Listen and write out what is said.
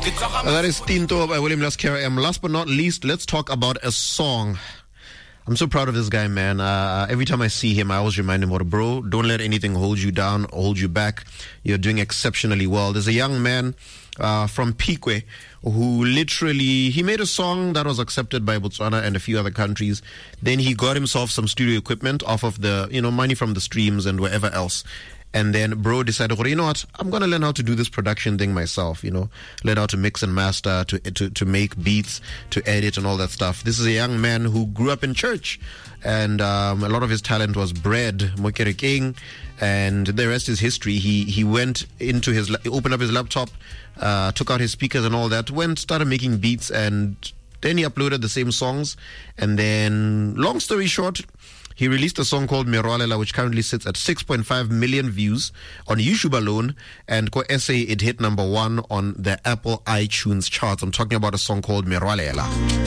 That is Tinto by William Lascari. Last but not least, let's talk about a song. I'm so proud of this guy, man. Every time I see him, I always remind him, bro, don't let anything hold you down, hold you back. You're doing exceptionally well. There's a young man from Pikwe who literally, he made a song that was accepted by Botswana and a few other countries. Then he got himself some studio equipment off of the, money from the streams and wherever else. And then bro decided, you know what, I'm going to learn how to do this production thing myself, learn how to mix and master, to make beats, to edit and all that stuff. This is a young man who grew up in church, and a lot of his talent was bred Mokere King, and the rest is history. He went into opened up his laptop, took out his speakers and all that, started making beats, and then he uploaded the same songs. And then, long story short, he released a song called Merwalela, which currently sits at 6.5 million views on YouTube alone. And ko SA, it hit number 1 on the Apple iTunes charts. I'm talking about a song called Merwalela.